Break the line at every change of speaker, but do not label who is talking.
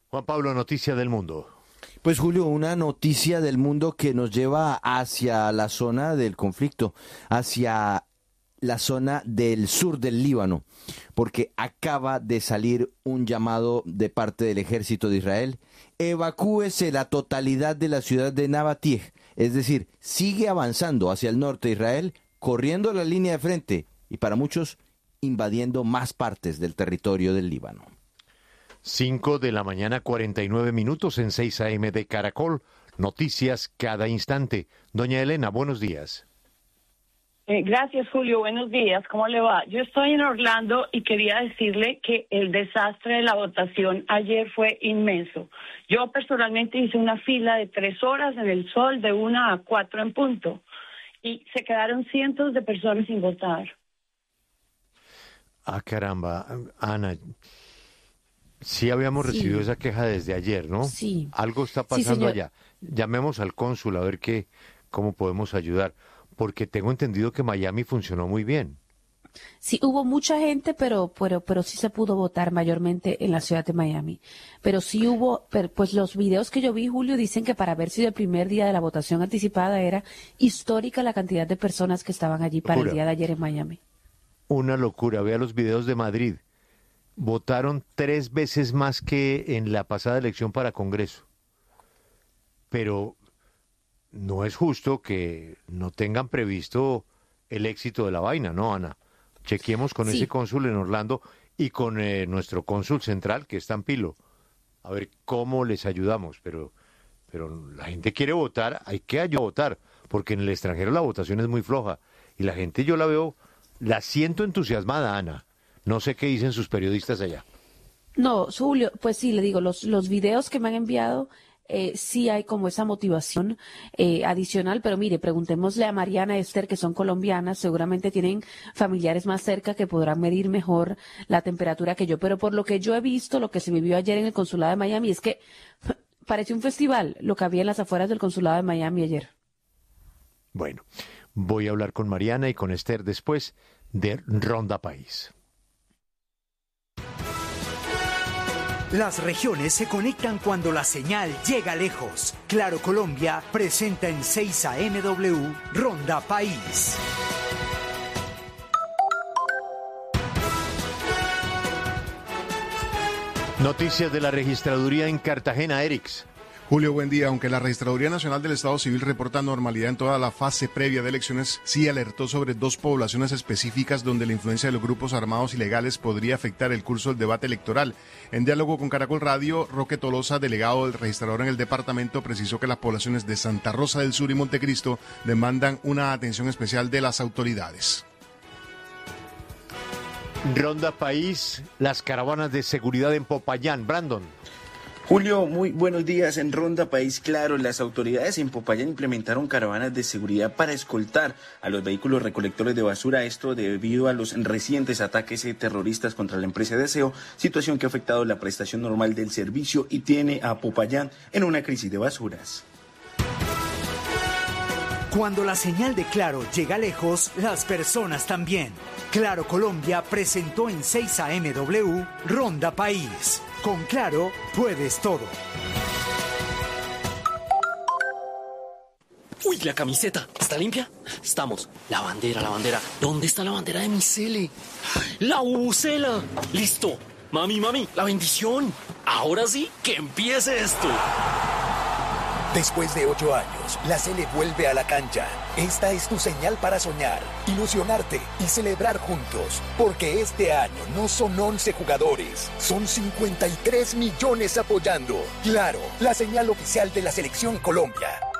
Juan Pablo, noticia del mundo.
Pues Julio, una noticia del mundo que nos lleva hacia la zona del conflicto, hacia la zona del sur del Líbano, porque acaba de salir un llamado de parte del ejército de Israel. Evacúese la totalidad de la ciudad de Nabatij, es decir, sigue avanzando hacia el norte de Israel, corriendo la línea de frente y para muchos invadiendo más partes del territorio del Líbano.
5 de la mañana, 49 minutos en 6 a.m. de Caracol. Noticias cada instante. Doña Elena, buenos días.
Gracias, Julio. Buenos días. ¿Cómo le va? Yo estoy en Orlando y quería decirle que el desastre de la votación ayer fue inmenso. Yo personalmente hice una fila de 3 horas en el sol de 1 a 4 en punto y se quedaron cientos de personas sin votar.
Ah, caramba. Ana, sí habíamos recibido esa queja desde ayer, ¿no?
Sí.
Algo está pasando allá. Llamemos al cónsul a ver cómo podemos ayudar, porque tengo entendido que Miami funcionó muy bien.
Sí, hubo mucha gente, pero sí se pudo votar mayormente en la ciudad de Miami. Pero sí hubo, pues los videos que yo vi, Julio, dicen que para haber sido el primer día de la votación anticipada era histórica la cantidad de personas que estaban allí para el día de ayer en Miami.
Una locura. Vea los videos de Madrid. Votaron 3 veces más que en la pasada elección para Congreso. Pero no es justo que no tengan previsto el éxito de la vaina, ¿no, Ana? Chequemos con ese cónsul en Orlando y con nuestro cónsul central, que está en Pilo. A ver cómo les ayudamos. Pero la gente quiere votar, hay que ayudar a votar, porque en el extranjero la votación es muy floja. Y la gente, yo la veo, la siento entusiasmada, Ana. No sé qué dicen sus periodistas allá.
No, Julio, pues sí, le digo, los videos que me han enviado, sí hay como esa motivación adicional, pero mire, preguntémosle a Mariana, Esther, que son colombianas, seguramente tienen familiares más cerca que podrán medir mejor la temperatura que yo, pero por lo que yo he visto, lo que se vivió ayer en el consulado de Miami, es que parece un festival lo que había en las afueras del consulado de Miami ayer.
Bueno, voy a hablar con Mariana y con Esther después de Ronda País.
Las regiones se conectan cuando la señal llega lejos. Claro Colombia presenta en 6 a.m.w. Ronda País.
Noticias de la registraduría en Cartagena, Erix.
Julio, buen día. Aunque la Registraduría Nacional del Estado Civil reporta normalidad en toda la fase previa de elecciones, sí alertó sobre 2 poblaciones específicas donde la influencia de los grupos armados ilegales podría afectar el curso del debate electoral. En diálogo con Caracol Radio, Roque Tolosa, delegado del registrador en el departamento, precisó que las poblaciones de Santa Rosa del Sur y Montecristo demandan una atención especial de las autoridades.
Ronda País, las caravanas de seguridad en Popayán. Brandon.
Julio, muy buenos días. En Ronda País, claro, las autoridades en Popayán implementaron caravanas de seguridad para escoltar a los vehículos recolectores de basura, esto debido a los recientes ataques terroristas contra la empresa de aseo, situación que ha afectado la prestación normal del servicio y tiene a Popayán en una crisis de basuras.
Cuando la señal de Claro llega lejos, las personas también. Claro Colombia presentó en 6 a.m.w. Ronda País. Con Claro puedes todo.
Uy, la camiseta, ¿está limpia? Estamos. La bandera. ¿Dónde está la bandera de mi cele? ¡La bubucela! ¡Listo! Mami, la bendición. Ahora sí, que empiece esto.
Después de 8 años, la Sele vuelve a la cancha. Esta es tu señal para soñar, ilusionarte y celebrar juntos. Porque este año no son 11 jugadores, son 53 millones apoyando. Claro, la señal oficial de la Selección Colombia.